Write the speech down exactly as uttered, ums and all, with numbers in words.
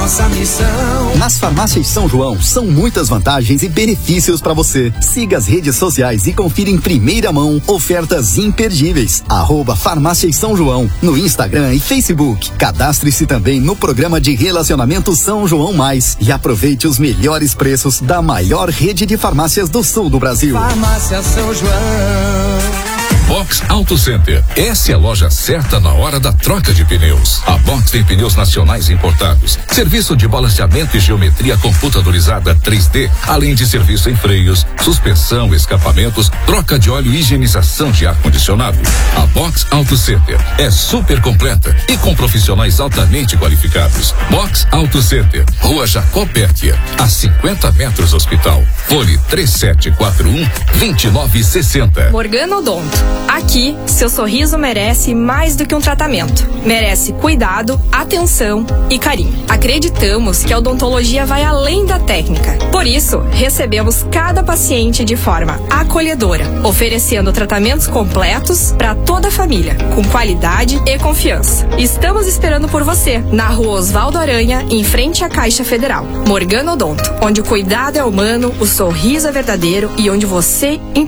nossa missão. Nas farmácias São João, são muitas vantagens e benefícios para você. Siga as redes sociais e confira em primeira mão ofertas imperdíveis. Arroba Farmácias São João, no Instagram e Facebook. Cadastre-se também no programa de relacionamento São João Mais e aproveite os melhores preços da maior rede de farmácias do sul do Brasil. Farmácia São João. Box Auto Center. Essa é a loja certa na hora da troca de pneus. A Box tem pneus nacionais importados, serviço de balanceamento e geometria computadorizada três D, além de serviço em freios, suspensão, escapamentos, troca de óleo e higienização de ar-condicionado. A Box Auto Center é super completa e com profissionais altamente qualificados. Box Auto Center, Rua Jacó Pértia, a cinquenta metros do hospital. Fone três sete quatro um, dois nove seis zero. Morgana Odonto. Aqui, seu sorriso merece mais do que um tratamento. Merece cuidado, atenção e carinho. Acreditamos que a odontologia vai além da técnica. Por isso, recebemos cada paciente de forma acolhedora, oferecendo tratamentos completos para toda a família, com qualidade e confiança. Estamos esperando por você, na Rua Osvaldo Aranha, em frente à Caixa Federal. Morgana Odonto, onde o cuidado é humano, o sorriso é verdadeiro e onde você